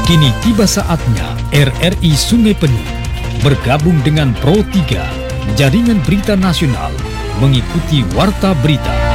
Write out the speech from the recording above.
Kini tiba saatnya RRI Sungai Penuh bergabung dengan Pro 3, Jaringan Berita Nasional, mengikuti Warta Berita.